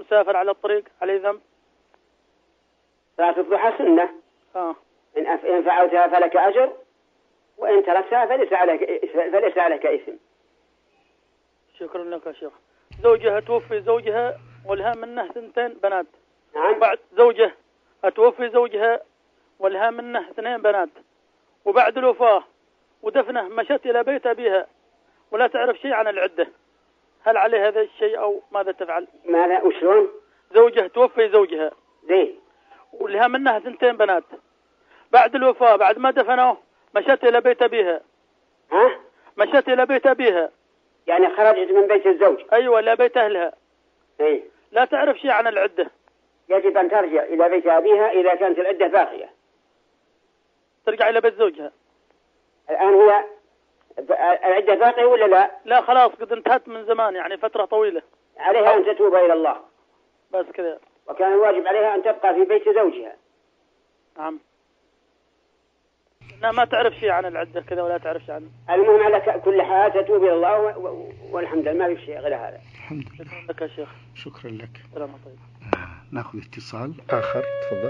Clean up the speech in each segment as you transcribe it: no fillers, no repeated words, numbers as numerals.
مسافر على الطريق عليه ذنب؟ صلاة الضحى سنة. إن فعلتها فلك أجر، وإن تركتها فليس عليك إثم. شكرا لك يا شيخ. زوجها توفي زوجها ولها منه 2 بنات. نعم. بعد زوجه توفي زوجها ولها منه 2 بنات، وبعد الوفاة ودفنه مشت إلى بيت أبيها ولا تعرف شيء عن العدة، هل عليه هذا الشيء أو ماذا تفعل؟ ماذا وشلون؟ زوجها توفي زوجها ولها منها 2 بنات، بعد الوفاة بعد ما دفنوه مشت إلى بيت أبيها. مشت إلى بيت أبيها يعني خرجت من بيت الزوج. أيوة، إلى بيت أهلها. لا تعرف شيء عن العدة. يجب أن ترجع إلى بيت أبيها إذا كانت العدة باقية. ترجع إلى بيت زوجها. الآن هي العدة باقية ولا لا؟ لا خلاص قد انتهت من زمان، يعني فترة طويلة. عليها أن تتوب إلى الله بس كذا. وكان الواجب عليها أن تبقى في بيت زوجها. نعم. لا ما تعرف شيء عن العدة كذا ولا تعرف شيء عنه. المهم على كل حال تتوب إلى الله والحمد لله، ما في شيء غير هذا. الحمد لله. شكرا لك يا شيخ. شكرا لك. سلام طيب. ناخذ اتصال آخر، تفضل.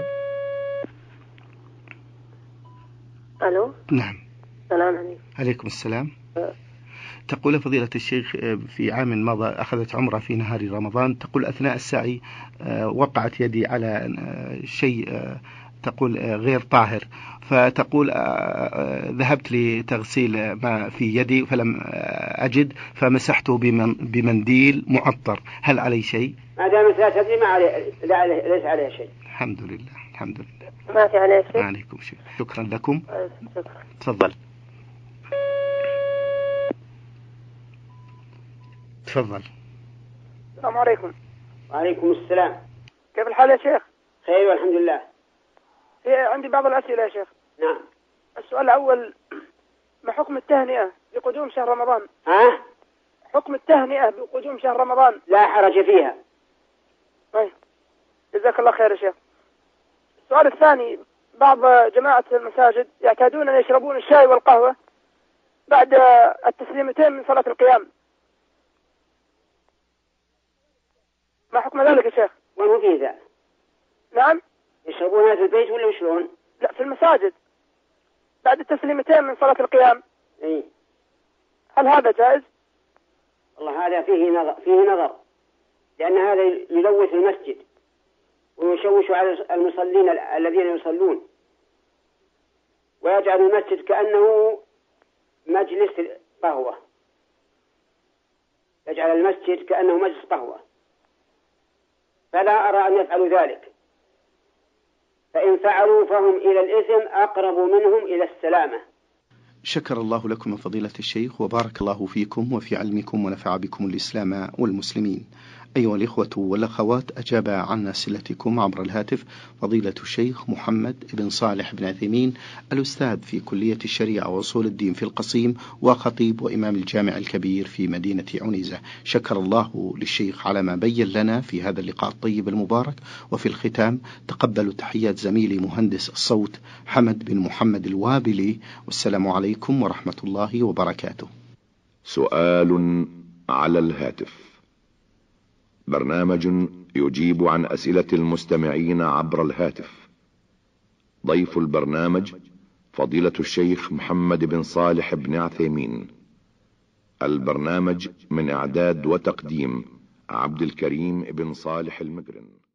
ألو. نعم. السلام عليكم. عليكم السلام. تقول فضيلة الشيخ في عام مضى أخذت عمرة في نهار رمضان، تقول أثناء السعي وقعت يدي على شيء تقول غير طاهر، فتقول ذهبت لتغسيل ما في يدي فلم أجد فمسحته بمنديل معطر، هل علي شيء؟ ما دامت لا تدري ما عليه، ليس عليه شيء. الحمد لله الحمد لله. ما في عليه شيء. ما عليكم شيء. شكرا لكم. شكرا. تفضل. تفضل. السلام عليكم. وعليكم السلام. كيف الحال يا شيخ؟ خير والحمد لله. عندي بعض الأسئلة يا شيخ. نعم. السؤال الأول، ما حكم التهنئة بقدوم شهر رمضان؟ حكم التهنئة بقدوم شهر رمضان؟ لا حرج فيها. طيب جزاك الله خير يا شيخ. السؤال الثاني، بعض جماعة المساجد يعتادون أن يشربون الشاي والقهوة بعد التسليمتين من صلاة القيام، ما حكم ذلك يا شيخ؟ وين هو فيه ذا؟ نعم. يشربونها في البيت ولا شلون؟ لا في المساجد بعد التسليمتين من صلاة القيام. هل هذا جائز؟ والله هذا فيه نظر، لأن هذا يلوث المسجد ويشوش على المصلين الذين يصلون، ويجعل المسجد كأنه مجلس قهوة، يجعل المسجد كأنه مجلس قهوة، فلا أرى أن يفعلوا ذلك، فإن فعلوا فهم إلى الإثم أقرب منهم إلى السلامة. شكر الله لكم من فضيلة الشيخ وبارك الله فيكم وفي علمكم ونفع بكم الإسلام والمسلمين. أيها الإخوة والأخوات، أجاب عن أسئلتكم عبر الهاتف فضيلة الشيخ محمد بن صالح بن عثيمين، الأستاذ في كلية الشريعة وأصول الدين في القصيم وخطيب وإمام الجامع الكبير في مدينة عنيزة. شكر الله للشيخ على ما بين لنا في هذا اللقاء الطيب المبارك. وفي الختام تقبلوا تحيات زميلي مهندس الصوت حمد بن محمد الوابلي، والسلام عليكم ورحمة الله وبركاته. سؤال على الهاتف، برنامج يجيب عن أسئلة المستمعين عبر الهاتف. ضيف البرنامج فضيلة الشيخ محمد بن صالح بن عثيمين. البرنامج من إعداد وتقديم عبد الكريم بن صالح المقرن.